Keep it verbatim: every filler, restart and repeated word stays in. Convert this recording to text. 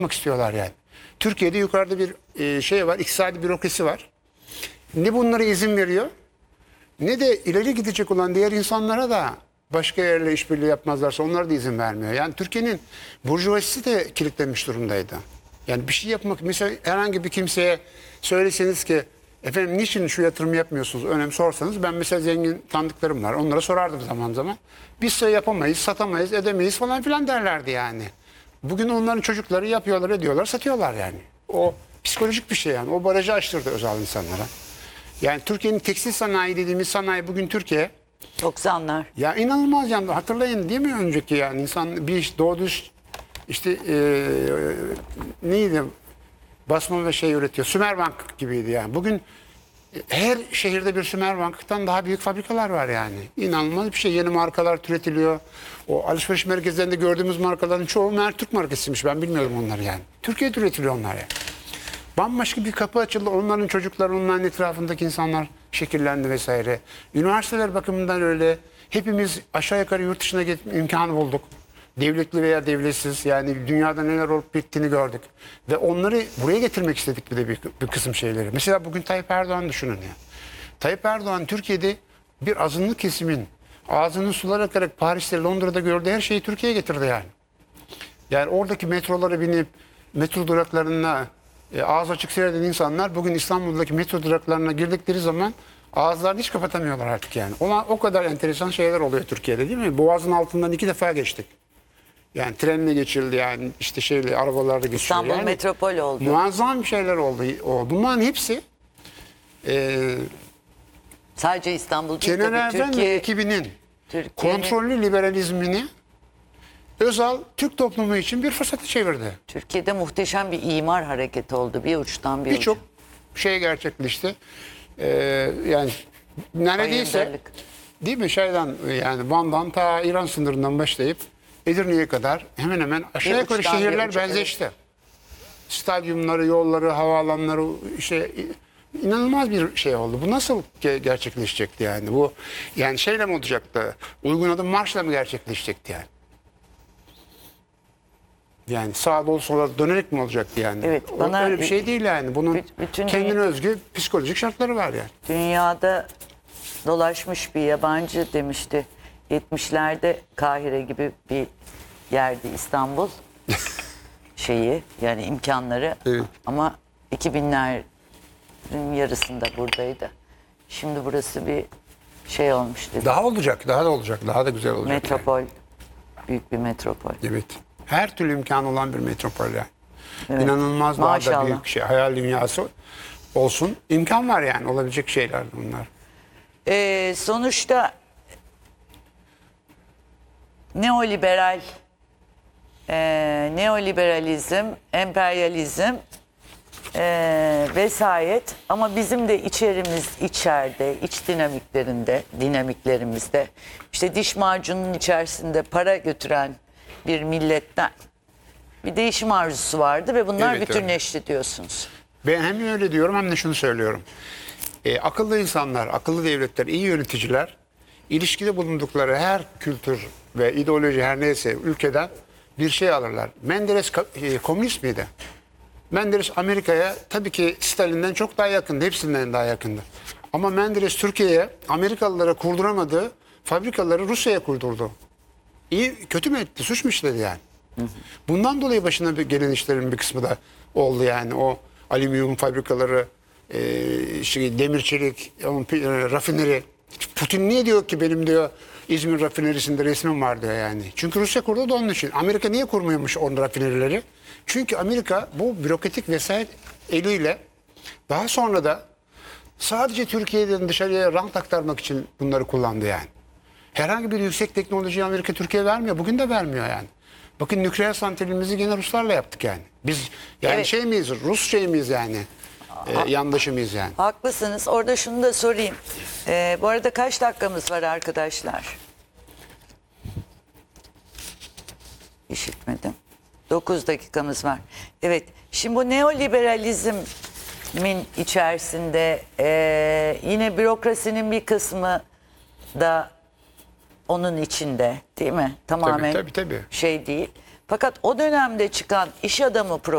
yapmak istiyorlar yani. Türkiye'de yukarıda bir e, şey var, iktisadi bürokrasi var. Ne bunlara izin veriyor, ne de ileri gidecek olan diğer insanlara da başka yerle işbirliği yapmazlarsa onlara da izin vermiyor. Yani Türkiye'nin burjuvazisi de kilitlenmiş durumdaydı. Yani bir şey yapmak, mesela herhangi bir kimseye söyleseniz ki efendim niçin şu yatırım yapmıyorsunuz, önemli sorsanız, ben mesela zengin tanıdıklarım var, onlara sorardım zaman zaman. Biz size yapamayız, satamayız, edemeyiz falan filan derlerdi yani. Bugün onların çocukları yapıyorlar, ediyorlar, satıyorlar yani. O psikolojik bir şey yani. O barajı açtırdı özel insanlara. Yani Türkiye'nin tekstil sanayi dediğimiz sanayi bugün Türkiye. doksanlar. Ya inanılmaz yani, hatırlayın değil mi önceki yani insan bir iş doğdu işte e, neydi basma ve şey üretiyor. Sümerbank gibiydi yani. Bugün her şehirde bir Sümerbank'tan daha büyük fabrikalar var yani. İnanılmaz bir şey. Yeni markalar türetiliyor. O alışveriş merkezlerinde gördüğümüz markaların çoğu meğer Türk markasıymış. Ben bilmiyordum onları yani. Türkiye'de üretiliyor onlar yani. Bambaşka bir kapı açıldı. Onların çocukları, onların etrafındaki insanlar şekillendi vesaire. Üniversiteler bakımından öyle. Hepimiz aşağı yukarı yurt dışına gitme imkanı bulduk. Devletli veya devletsiz, yani dünyada neler olup bittiğini gördük. Ve onları buraya getirmek istedik bir de bir, bir kısım şeyleri. Mesela bugün Tayyip Erdoğan düşünün ya. Tayyip Erdoğan Türkiye'de bir azınlık kesimin ağzının sular akarak Paris'te, Londra'da gördüğü her şeyi Türkiye'ye getirdi yani. Yani oradaki metrolara binip metro duraklarına e, ağız açık seyreden insanlar bugün İstanbul'daki metro duraklarına girdikleri zaman ağızlarını hiç kapatamıyorlar artık yani. Ona, o kadar enteresan şeyler oluyor Türkiye'de değil mi? Boğaz'ın altından iki defa geçtik. Yani trenle geçildi yani, işte şeyle arabalarda geçildi. İstanbul yani, metropol oldu. Muazzam şeyler oldu. O, bunların hepsi e, Sadece İstanbul değil Kenan tabii, Evren ve Türkiye. ekibinin Türkiye'nin- kontrollü liberalizmini Özal Türk toplumu için bir fırsatı çevirdi. Türkiye'de muhteşem bir imar hareketi oldu. Bir uçtan bir Birçok uca. şey gerçekleşti. Ee, yani neredeyse Bayındırlık. değil mi şeyden, yani Van'dan ta İran sınırından başlayıp Edirne'ye kadar hemen hemen aşağı Bir yukarı uçtan bir şehirler uca, benzeşti. Stadyumları, yolları, havaalanları, işte inanılmaz bir şey oldu. Bu nasıl ge- gerçekleşecekti yani? Bu yani şeyle mi olacaktı? Uygun adım marşla mı gerçekleşecekti yani? Yani sağa doğru sola dönerek mi olacaktı yani? Evet, O- bana- öyle bir şey değil yani. Bunun Büt- bütün kendine dünya- özgü psikolojik şartları var yani. Dünyada dolaşmış bir yabancı demişti. yetmişlerde Kahire gibi bir yerdi İstanbul. Şeyi yani imkanları. Evet. Ama iki binlerin yarısında buradaydı. Şimdi burası bir şey olmuş dedi. Daha olacak, daha da olacak, daha da güzel olacak. yani. Metropol. Büyük bir metropol. Evet. Her türlü imkanı olan bir metropol yani. Evet. İnanılmaz daha da Maşallah. büyük şey. Hayal dünyası olsun. İmkan var yani. Olabilecek şeyler bunlar. Ee, sonuçta neoliberal e, neoliberalizm, emperyalizm e, vesayet, ama bizim de içerimiz içeride, iç dinamiklerinde, dinamiklerimizde işte diş macununun içerisinde para götüren bir milletten bir değişim arzusu vardı ve bunlar Evet, bütünleşti diyorsunuz. Ben hem öyle diyorum hem de şunu söylüyorum. E, akıllı insanlar, akıllı devletler, iyi yöneticiler ilişkide bulundukları her kültür ve ideoloji her neyse ülkeden bir şey alırlar. Menderes ka- e, komünist miydi? Menderes Amerika'ya tabii ki Stalin'den çok daha yakındı. Hepsinden daha yakındı. Ama Menderes Türkiye'ye Amerikalılara kurduramadığı fabrikaları Rusya'ya kurdurdu. İyi, kötü mü etti? Suç mu işledi yani? Bundan dolayı başına bir gelen işlerin bir kısmı da oldu yani. O alüminyum fabrikaları, e, şey, demir çelik, onun, e, rafineri. Putin niye diyor ki benim diyor İzmir rafinerisinde resmim var diyor yani. Çünkü Rusya kurdu da onun için. Amerika niye kurmuyormuş onun rafinerileri? Çünkü Amerika bu bürokratik vesaire eliyle daha sonra da sadece Türkiye'den dışarıya rant aktarmak için bunları kullandı yani. Herhangi bir yüksek teknolojiyi Amerika Türkiye'ye vermiyor. Bugün de vermiyor yani. Bakın nükleer santralimizi gene Ruslarla yaptık yani. Biz yani Evet. şey miyiz? Rus şey miyiz yani? Ee, yandaşı mıyız yani? Haklısınız. Orada şunu da sorayım. Ee, bu arada kaç dakikamız var arkadaşlar? İşitmedim. dokuz dakikamız var. Evet. Şimdi bu neoliberalizmin içerisinde e, yine bürokrasinin bir kısmı da onun içinde, değil mi? Tamamen tabii, tabii. şey değil. Fakat o dönemde çıkan iş adamı pro